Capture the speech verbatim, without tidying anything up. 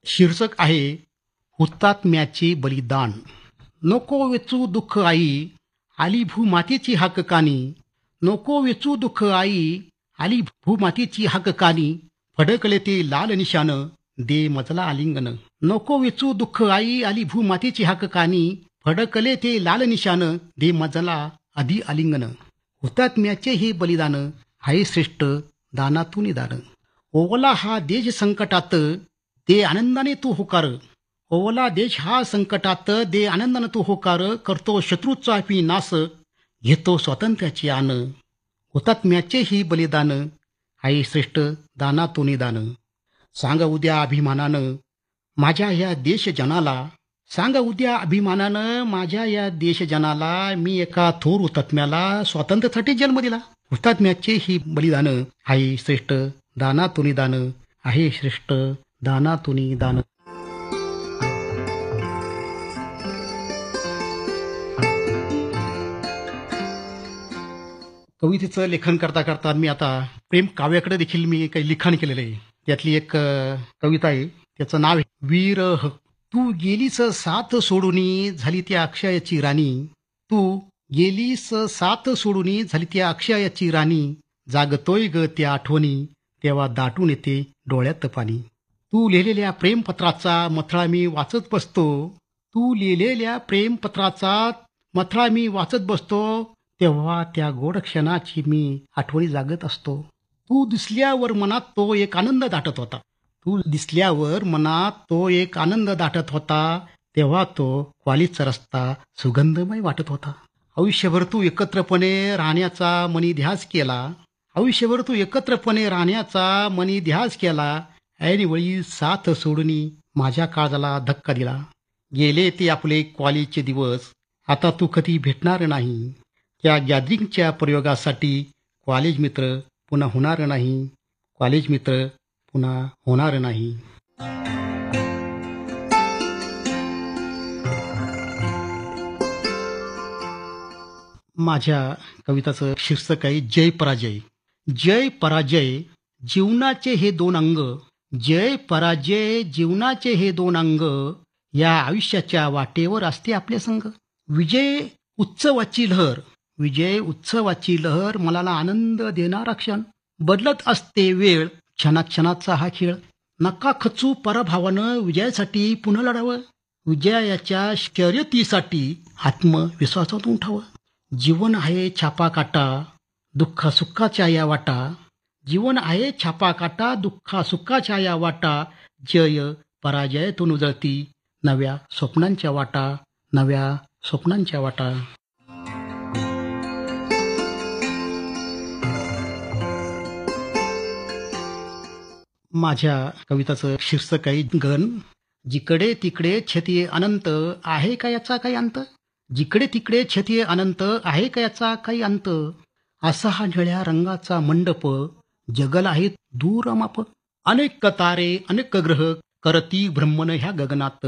शीर्षक आहे हुतात्म्याचे बलिदान. नको वेचू दुःख आई, आली भूमातेची हाक कानी. नको वेचू दुःख आई, आली भूमातेची हाक कानी. फडकले ते लाल निशान, दे मजला आलिंगन. नको वेचू दुःख आई, आली भूमातेची हाक कानी. फडकले ते लाल निशान, दे मजला आधी आलिंगन. हुतात्म्याचे हे बलिदान, आहे श्रेष्ठ दानातून दान. ओवला हा देश संकटात, दे आनंदाने तू होकार. ओवला देश हा संकटात, दे आनंदाने तू होकार. करतो शत्रूचा पी नाश, घेतो स्वातंत्र्याची आन. हुतात्म्याचे ही बलिदान, आहे श्रेष्ठ दानातून दान. सांग उद्या अभिमानानं माझ्या या देश जनाला. सांग उद्या अभिमानानं माझ्या या देश जनाला, मी एका थोर हुतात्म्याला स्वातंत्र्यासाठी जन्म दिला. हुतात्म्याचे ही बलिदान, आहे श्रेष्ठ दानातून दान. आहे श्रेष्ठ दानातून दान. कवितेचं लेखन करता करता मी आता प्रेम काव्याकडे देखील मी काही लिखाण केलेलं आहे. त्यातली एक अ, कविता आहे, त्याचं नाव आहे विरह. तू गेलीस साथ सोडूनी, झाली त्या अक्षयाची राणी. तू गेलीस साथ सोडूनी, झाली त्या अक्षयाची राणी. जागतोय ग त्या आठवणी, तेव्हा दाटून येते डोळ्यात पाणी. तू लिहिलेल्या प्रेमपत्राचा मथळा मी वाचत बसतो. तू लिहिलेल्या प्रेमपत्राचा मथळा मी वाचत बसतो. तेव्हा त्या गोड क्षणाची मी आठवणी जागत असतो. तू दिसल्यावर मनात तो एक आनंद दाटत होता. तू दिसल्यावर मनात तो एक आनंद दाटत होता. तेव्हा तो कॉलेजचा रस्ता सुगंधमय वाटत होता. आयुष्यभर तू एकत्रपणे राहण्याचा मनी ध्यास केला. आयुष्यभर तू एकत्रपणे राहण्याचा मनी ध्यास केला. ऐनवेळी साथ सोडून माझ्या काळजाला धक्का दिला. गेले ते आपले कॉलेजचे दिवस, आता तू कधी भेटणार नाही. त्या गॅदरिंगच्या प्रयोगासाठी कॉलेज मित्र पुन्हा होणार नाही. कॉलेज मित्र पुन्हा होणार नाही. माझ्या कविताचं शीर्षक आहे जय पराजय. जय पराजय जीवनाचे हे दोन अंग. जय पराजय जीवनाचे हे दोन अंग. या आयुष्याच्या वाटेवर असते आपले संग. विजय उत्सवाची लहर, विजय उत्सवाची लहर, मनाला आनंद देणारा क्षण. बदलत असते वेळ, क्षणाक्षणाचा हा खेळ. नका खचू पराभवानं, विजयासाठी पुन्हा लढावं. विजयाच्या शर्यतीसाठी आत्मविश्वासातून उठावं. जीवन आहे छापा काटा, दुःखा सुखाच्या या वाटा. जीवन आहे छापा काटा, दुःखा सुखाच्या या वाटा. जय पराजयातून उजळती नव्या स्वप्नांच्या वाटा. नव्या स्वप्नांच्या वाटा. माझ्या कविताचं शीर्षक आहे गगन. जिकडे तिकडे छती अनंत, आहे का याचा काही अंत. जिकडे तिकडे छती अनंत, आहे का याचा काही अंत. असा हा निळ्या रंगाचा मंडप, जगल आहेत दूर माप. अनेक तारे अनेक ग्रह, करती भ्रमण ह्या गगनात.